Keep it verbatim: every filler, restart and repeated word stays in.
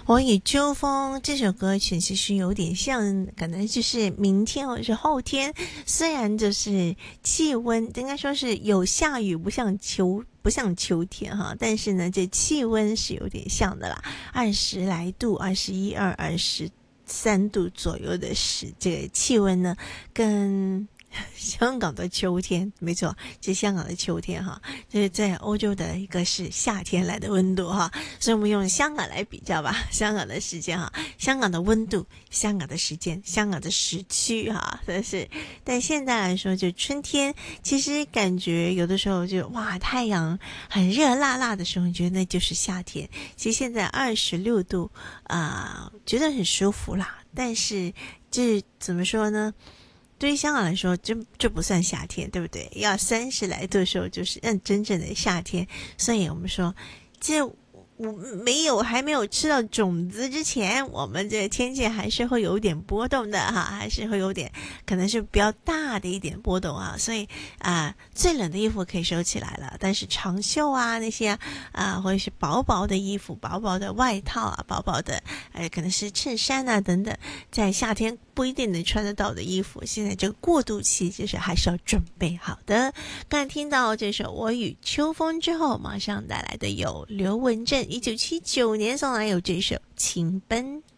我与秋风这首歌曲其实有点像，可能就是明天或者是后天，虽然就是气温应该说是有下雨，不像秋不像秋天哈，但是呢，这气温是有点像的啦，二十来度，二十一二、二十三度左右的是这个气温呢，跟香港的秋天，没错，这香港的秋天哈，就是在欧洲的一个是夏天来的温度哈，所以我们用香港来比较吧，香港的时间哈，香港的温度，香港的时间，香港的时区哈，但是但现在来说，就春天，其实感觉有的时候就哇，太阳很热辣辣的时候，你觉得那就是夏天。其实现在二十六度啊、呃，觉得很舒服啦，但是这怎么说呢？对于香港来说，这这不算夏天，对不对？要三十来度的时候，就是嗯真正的夏天。所以我们说，这我没有还没有吃到种子之前，我们这天气还是会有点波动的哈，还是会有点可能是比较大的一点波动啊。所以啊、呃，最冷的衣服可以收起来了，但是长袖啊那些啊、呃，或者是薄薄的衣服、薄薄的外套啊、薄薄的呃可能是衬衫啊等等，在夏天不一定能穿得到的衣服，现在这个过渡期就是还是要准备好的。刚才听到这首《我与秋风》之后，马上带来的有刘文正一九七九年送来有这首《情奔》。